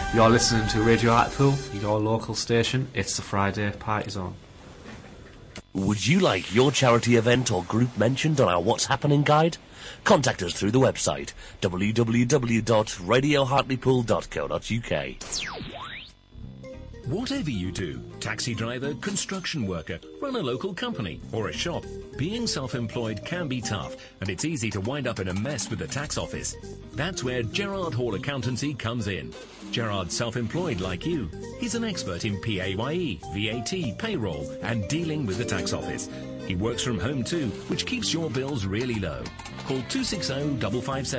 You're listening to Radio Hartlepool, your local station. It's the Friday Party Zone. Would you like your charity event or group mentioned on our What's Happening guide? Contact us through the website www.radiohartlepool.co.uk. Whatever you do, taxi driver, construction worker, run a local company or a shop, being self-employed can be tough, and it's easy to wind up in a mess with the tax office. That's where Gerard Hall Accountancy comes in. Gerard's self-employed like you. He's an expert in PAYE, VAT, payroll and dealing with the tax office. He works from home too, which keeps your bills really low. Call 260 557